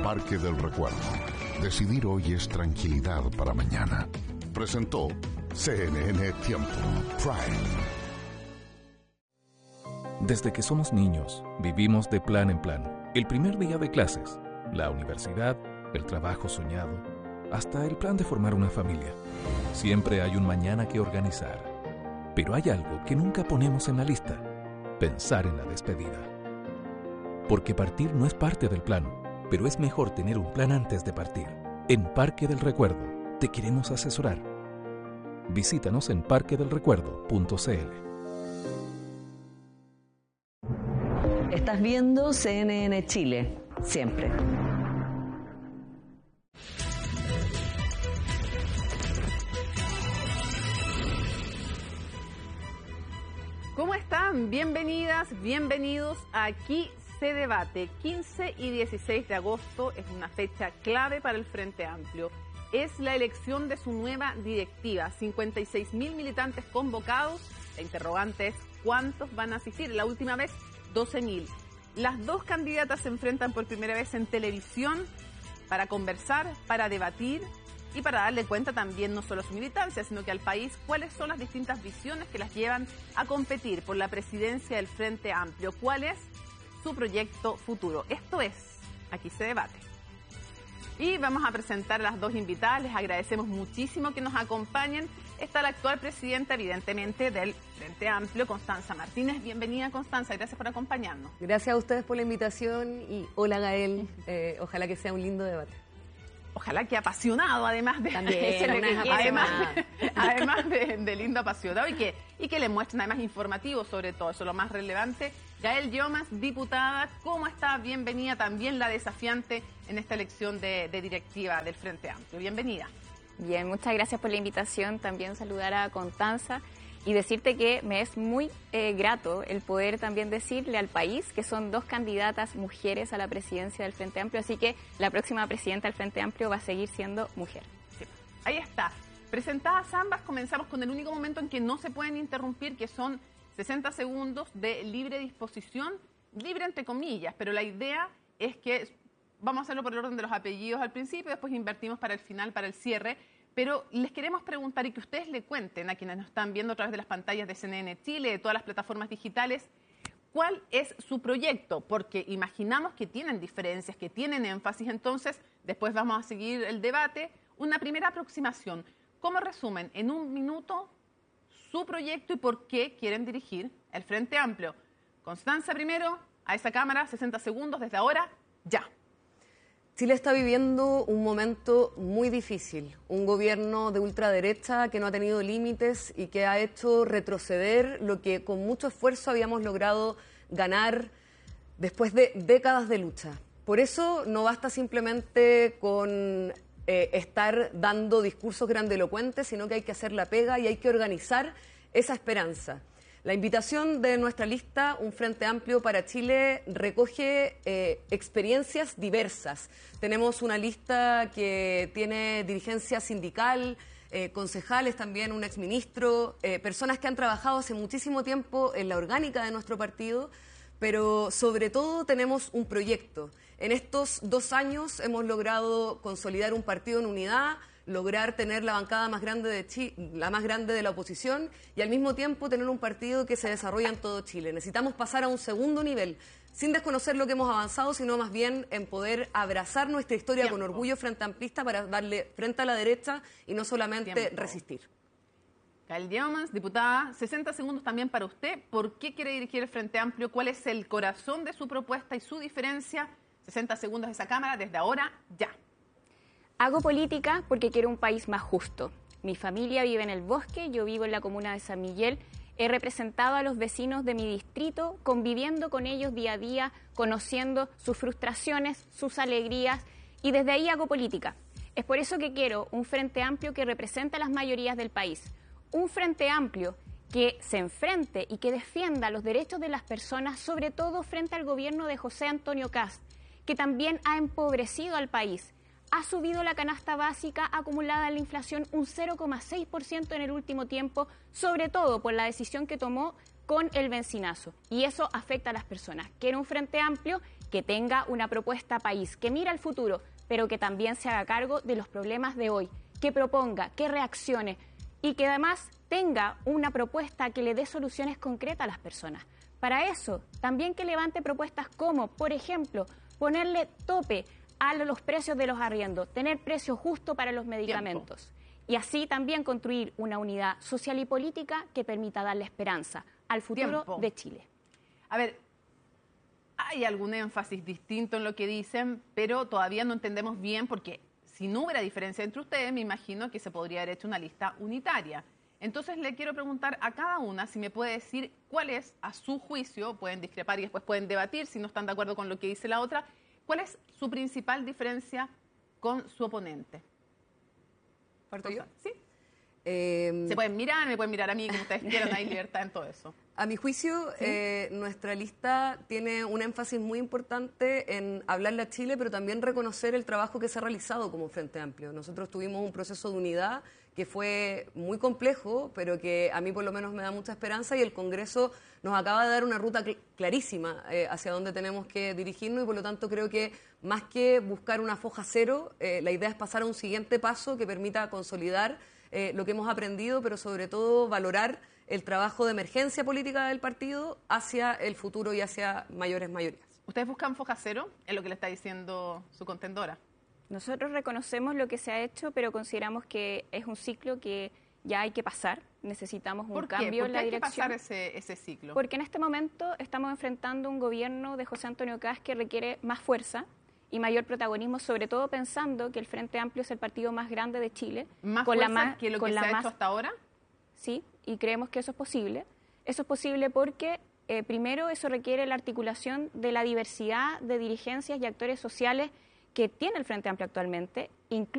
Parque del Recuerdo. Decidir hoy es tranquilidad para mañana. Presentó CNN Tiempo Prime. Desde que somos niños, vivimos de plan en plan. El primer día de clases, la universidad, el trabajo soñado, hasta el plan de formar una familia. Siempre hay un mañana que organizar. Pero hay algo que nunca ponemos en la lista: pensar en la despedida. Porque partir no es parte del plan, pero es mejor tener un plan antes de partir. En Parque del Recuerdo te queremos asesorar. Visítanos en parquedelrecuerdo.cl. Estás viendo CNN Chile, siempre. ¿Cómo están? Bienvenidas, bienvenidos a Aquí se debate. 15 y 16 de agosto es una fecha clave para el Frente Amplio. Es la elección de su nueva directiva. 56.000 militantes convocados. La interrogante es ¿cuántos van a asistir? La última vez, 12.000. Las dos candidatas se enfrentan por primera vez en televisión para conversar, para debatir y para darle cuenta también no solo a su militancia, sino que al país cuáles son las distintas visiones que las llevan a competir por la presidencia del Frente Amplio. ¿Cuál es su proyecto futuro? Esto es Aquí se debate. Y vamos a presentar a las dos invitadas. Les agradecemos muchísimo que nos acompañen. Está la actual presidenta, evidentemente, del Frente Amplio, Constanza Martínez. Bienvenida, Constanza. Gracias por acompañarnos. Gracias a ustedes por la invitación y hola, Gael. Ojalá que sea un lindo debate. Ojalá que apasionado, además de de lindo apasionado y que le muestren además informativo sobre todo, eso es lo más relevante. Gael Llomas, diputada, ¿cómo está? Bienvenida, también la desafiante en esta elección de directiva del Frente Amplio. Bienvenida. Bien, muchas gracias por la invitación. También saludar a Constanza y decirte que me es muy grato el poder también decirle al país que son dos candidatas mujeres a la presidencia del Frente Amplio, así que la próxima presidenta del Frente Amplio va a seguir siendo mujer. Sí. Ahí está. Presentadas ambas, comenzamos con el único momento en que no se pueden interrumpir, que son 60 segundos de libre disposición, libre entre comillas, pero la idea es que vamos a hacerlo por el orden de los apellidos al principio, después invertimos para el final, para el cierre. Pero les queremos preguntar y que ustedes le cuenten a quienes nos están viendo a través de las pantallas de CNN Chile, de todas las plataformas digitales, ¿cuál es su proyecto? Porque imaginamos que tienen diferencias, que tienen énfasis, entonces después vamos a seguir el debate. Una primera aproximación. ¿Cómo resumen en un minuto su proyecto y por qué quieren dirigir el Frente Amplio? Constanza primero, a esa cámara, 60 segundos desde ahora, ya. Chile está viviendo un momento muy difícil, un gobierno de ultraderecha que no ha tenido límites y que ha hecho retroceder lo que con mucho esfuerzo habíamos logrado ganar después de décadas de lucha. Por eso no basta simplemente con estar dando discursos grandilocuentes, sino que hay que hacer la pega y hay que organizar esa esperanza. La invitación de nuestra lista, Un Frente Amplio para Chile, recoge experiencias diversas. Tenemos una lista que tiene dirigencia sindical, concejales también, un exministro, personas que han trabajado hace muchísimo tiempo en la orgánica de nuestro partido, pero sobre todo tenemos un proyecto. En estos 2 años hemos logrado consolidar un partido en unidad, lograr tener la bancada más grande la más grande de la oposición y al mismo tiempo tener un partido que se desarrolla en todo Chile. Necesitamos pasar a un segundo nivel, sin desconocer lo que hemos avanzado, sino más bien en poder abrazar nuestra historia con orgullo frente amplista para darle frente a la derecha y no solamente resistir. Gael Llomas, diputada, 60 segundos también para usted. ¿Por qué quiere dirigir el Frente Amplio? ¿Cuál es el corazón de su propuesta y su diferencia? 60 segundos de esa cámara, desde ahora, ya. Hago política porque quiero un país más justo. Mi familia vive en el bosque, yo vivo en la comuna de San Miguel. He representado a los vecinos de mi distrito, conviviendo con ellos día a día, conociendo sus frustraciones, sus alegrías, y desde ahí hago política. Es por eso que quiero un Frente Amplio que represente a las mayorías del país. Un Frente Amplio que se enfrente y que defienda los derechos de las personas, sobre todo frente al gobierno de José Antonio Kast, que también ha empobrecido al país. Ha subido la canasta básica acumulada en la inflación un 0,6% en el último tiempo, sobre todo por la decisión que tomó con el bencinazo. Y eso afecta a las personas. Quiero un Frente Amplio que tenga una propuesta país, que mire al futuro, pero que también se haga cargo de los problemas de hoy, que proponga, que reaccione y que además tenga una propuesta que le dé soluciones concretas a las personas. Para eso, también que levante propuestas como, por ejemplo, ponerle tope a los precios de los arriendos, tener precio justo para los medicamentos. Y así también construir una unidad social y política que permita darle esperanza al futuro de Chile. A ver, hay algún énfasis distinto en lo que dicen, pero todavía no entendemos bien porque si no hubiera diferencia entre ustedes, me imagino que se podría haber hecho una lista unitaria. Entonces le quiero preguntar a cada una si me puede decir cuál es, a su juicio, pueden discrepar y después pueden debatir si no están de acuerdo con lo que dice la otra, cuál es su principal diferencia con su oponente. ¿Parto yo? Sí. Se pueden mirar, me pueden mirar a mí, como ustedes quieran, hay libertad en todo eso. A mi juicio, nuestra lista tiene un énfasis muy importante en hablarle a Chile, pero también reconocer el trabajo que se ha realizado como Frente Amplio. Nosotros tuvimos un proceso de unidad que fue muy complejo, pero que a mí por lo menos me da mucha esperanza, y el Congreso nos acaba de dar una ruta clarísima hacia dónde tenemos que dirigirnos, y por lo tanto creo que más que buscar una foja cero, la idea es pasar a un siguiente paso que permita consolidar lo que hemos aprendido, pero sobre todo valorar el trabajo de emergencia política del partido hacia el futuro y hacia mayores mayorías. ¿Ustedes buscan foja cero? Es lo que le está diciendo su contendora. Nosotros reconocemos lo que se ha hecho, pero consideramos que es un ciclo que ya hay que pasar. Necesitamos un cambio en la dirección. ¿Por qué hay que pasar ese ciclo? Porque en este momento estamos enfrentando un gobierno de José Antonio Kast que requiere más fuerza y mayor protagonismo, sobre todo pensando que el Frente Amplio es el partido más grande de Chile. ¿Más fuerza que lo que se ha hecho hasta ahora? Sí, y creemos que eso es posible. Eso es posible porque, primero, eso requiere la articulación de la diversidad de dirigencias y actores sociales que tiene el Frente Amplio actualmente, incluso